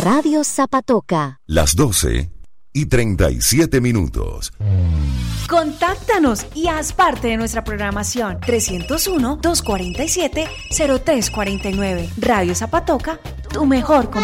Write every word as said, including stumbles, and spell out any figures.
Radio Zapatoca. Las doce y treinta y siete minutos. Contáctanos y haz parte de nuestra programación. trescientos uno, doscientos cuarenta y siete, cero tres cuarenta y nueve. Radio Zapatoca, tu mejor compañía.